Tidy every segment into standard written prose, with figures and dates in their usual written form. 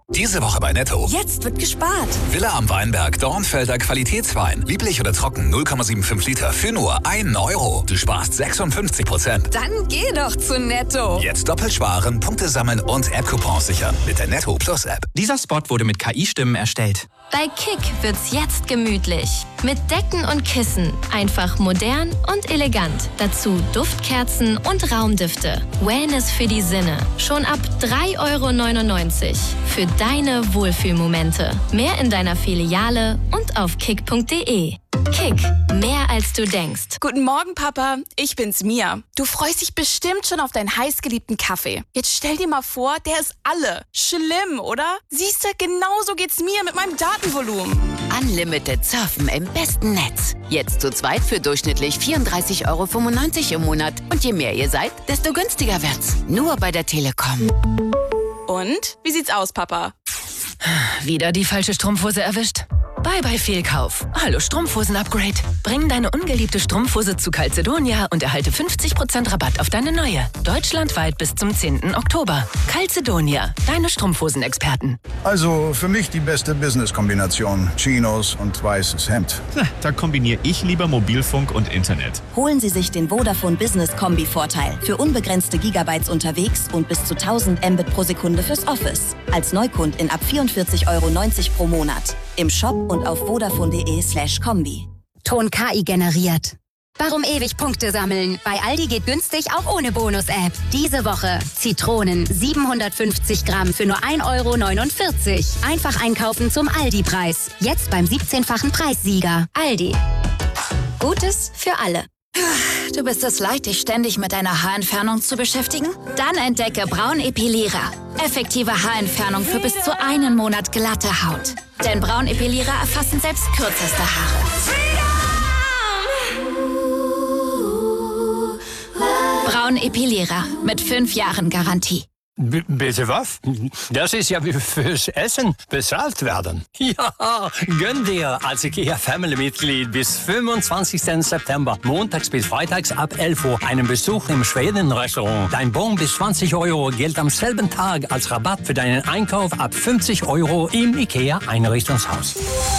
Diese Woche bei Netto. Jetzt wird gespart. Villa am Weinberg, Dornfelder Qualitätswein. Lieblich oder trocken, 0,75 Liter für nur 1 Euro. Du sparst 56%. Dann geh doch zu Netto. Jetzt doppelt sparen, Punkte sammeln und App-Coupons sichern mit der Netto Plus App. Dieser Spot wurde mit KI-Stimmen erstellt. Bei Kick wird's jetzt gemütlich. Mit Decken und Kissen. Einfach modern und elegant. Dazu Duftkerzen und Raumdüfte. Wellness für die Sinne. Schon ab 3,99 € für deine Wohlfühlmomente. Mehr in deiner Filiale und auf kick.de. Kick, mehr als du denkst. Guten Morgen, Papa. Ich bin's, Mia. Du freust dich bestimmt schon auf deinen heißgeliebten Kaffee. Jetzt stell dir mal vor, der ist alle. Schlimm, oder? Siehst du, genauso geht's mir mit meinem Datenvolumen. Unlimited Surfen im besten Netz. Jetzt zu zweit für durchschnittlich 34,95 € im Monat. Und je mehr ihr seid, desto günstiger wird's. Nur bei der Telekom. Und? Wie sieht's aus, Papa? Wieder die falsche Strumpfhose erwischt? Bye Fehlkauf. Hallo Strumpfhosen-Upgrade. Bring deine ungeliebte Strumpfhose zu Calzedonia und erhalte 50% Rabatt auf deine neue. Deutschlandweit bis zum 10. Oktober. Calzedonia, deine Strumpfhosen-Experten. Also für mich die beste Business-Kombination. Chinos und weißes Hemd. Da kombiniere ich lieber Mobilfunk und Internet. Holen Sie sich den Vodafone Business Kombi-Vorteil. Für unbegrenzte Gigabytes unterwegs und bis zu 1000 Mbit pro Sekunde fürs Office. Als Neukundin ab 44,90 € pro Monat. Im Shop und auf vodafone.de/Kombi. Ton KI generiert. Warum ewig Punkte sammeln? Bei Aldi geht günstig auch ohne Bonus-App. Diese Woche Zitronen 750 Gramm für nur 1,49 €. Einfach einkaufen zum Aldi-Preis. Jetzt beim 17-fachen Preissieger. Aldi. Gutes für alle. Du bist es leid, dich ständig mit deiner Haarentfernung zu beschäftigen? Dann entdecke Braunepilierer. Effektive Haarentfernung für bis zu 1 Monat glatte Haut. Denn Braunepilierer erfassen selbst kürzeste Haare. Braunepilierer mit 5 Jahren Garantie. Bitte was? Das ist ja wie fürs Essen bezahlt werden. Ja, gönn dir als IKEA-Family-Mitglied bis 25. September, montags bis freitags ab 11 Uhr, einen Besuch im Schweden-Restaurant. Dein Bon bis 20 € gilt am selben Tag als Rabatt für deinen Einkauf ab 50 € im IKEA-Einrichtungshaus.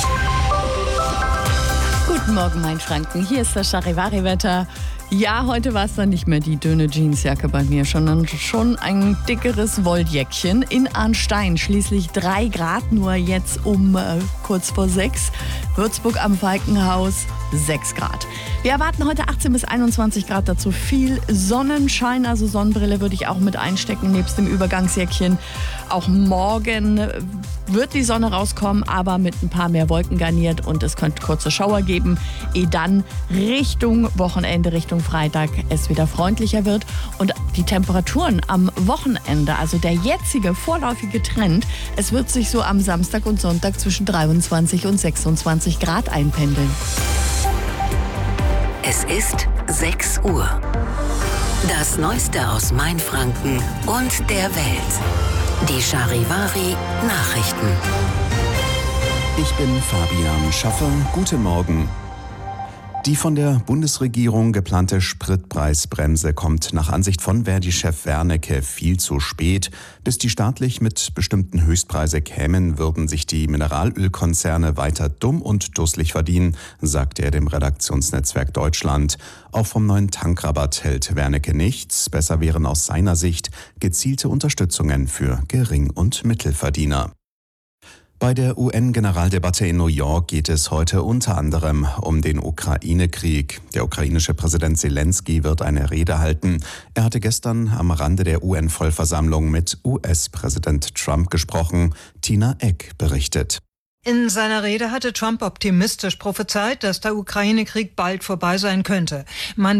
Guten Morgen, mein Franken. Hier ist das Charivari-Wetter. Ja, heute war es dann nicht mehr die dünne Jeansjacke bei mir, sondern schon ein dickeres Wolljäckchen. In Arnstein schließlich 3 Grad, nur jetzt um kurz vor 6. Würzburg am Falkenhaus 6 Grad. Wir erwarten heute 18 bis 21 Grad, dazu viel Sonnenschein, also Sonnenbrille würde ich auch mit einstecken, nebst dem Übergangsjäckchen. Auch morgen wird die Sonne rauskommen, aber mit ein paar mehr Wolken garniert und es könnte kurze Schauer geben, ehe dann Richtung Wochenende, Richtung Freitag es wieder freundlicher wird und die Temperaturen am Wochenende, also der jetzige vorläufige Trend, es wird sich so am Samstag und Sonntag zwischen 23 und 26 Grad einpendeln. Es ist 6 Uhr. Das Neueste aus Mainfranken und der Welt. Die Charivari Nachrichten. Ich bin Fabian Schaffer. Guten Morgen. Die von der Bundesregierung geplante Spritpreisbremse kommt nach Ansicht von Verdi-Chef Wernicke viel zu spät. Bis die staatlich mit bestimmten Höchstpreise kämen, würden sich die Mineralölkonzerne weiter dumm und dusselig verdienen, sagte er dem Redaktionsnetzwerk Deutschland. Auch vom neuen Tankrabatt hält Wernicke nichts. Besser wären aus seiner Sicht gezielte Unterstützungen für Gering- und Mittelverdiener. Bei der UN-Generaldebatte in New York geht es heute unter anderem um den Ukraine-Krieg. Der ukrainische Präsident Zelensky wird eine Rede halten. Er hatte gestern am Rande der UN-Vollversammlung mit US-Präsident Trump gesprochen. Tina Eck berichtet. In seiner Rede hatte Trump optimistisch prophezeit, dass der Ukraine-Krieg bald vorbei sein könnte. Man